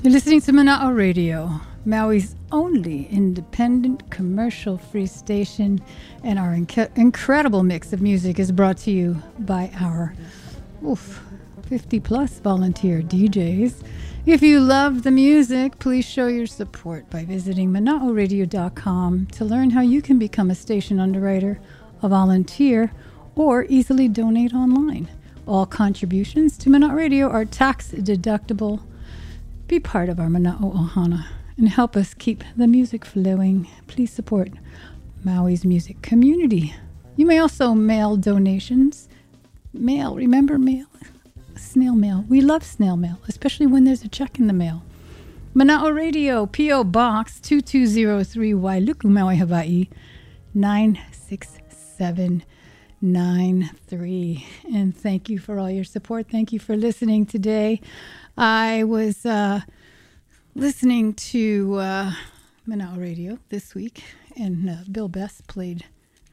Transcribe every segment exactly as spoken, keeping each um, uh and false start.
You're listening to Mana'o Radio, Maui's only independent commercial-free station, and our inc- incredible mix of music is brought to you by our oof, fifty-plus volunteer D Js. If you love the music, please show your support by visiting mana'o radio dot com to learn how you can become a station underwriter, a volunteer, or easily donate online. All contributions to Mana'o Radio are tax deductible. Be part of our Mana'o Ohana and help us keep the music flowing. Please support Maui's music community. You may also mail donations. Mail, remember mail? Snail mail. We love snail mail, especially when there's a check in the mail. Mana'o Radio, P O. Box two two zero three, Wailuku, Maui, Hawaii, nine six seven nine three. And thank you for all your support. Thank you for listening today. I was uh, listening to uh, Mana'o Radio this week, and uh, Bill Best played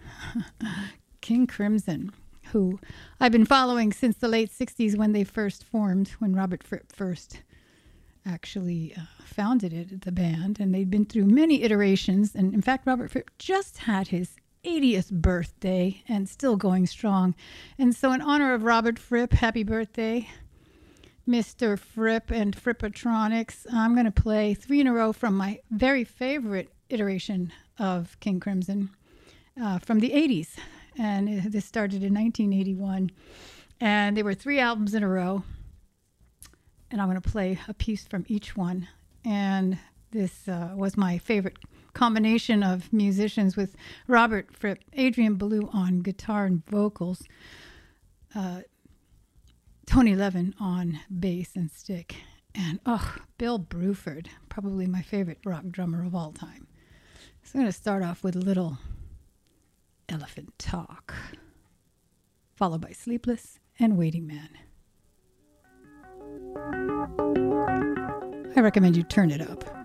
King Crimson, who I've been following since the late sixties when they first formed, when Robert Fripp first actually uh, founded it, the band, and they'd been through many iterations. And in fact, Robert Fripp just had his eightieth birthday and still going strong. And so in honor of Robert Fripp, happy birthday, Mister Fripp and Frippatronics. I'm going to play three in a row from my very favorite iteration of King Crimson uh, from the eighties. And it, this started in nineteen eighty-one. And there were three albums in a row. And I'm going to play a piece from each one. And this uh, was my favorite combination of musicians, with Robert Fripp, Adrian Belew on guitar and vocals, uh, Tony Levin on bass and stick, and oh, Bill Bruford, probably my favorite rock drummer of all time. So I'm going to start off with a little Elephant Talk, followed by Sleepless and Waiting Man. I recommend you turn it up.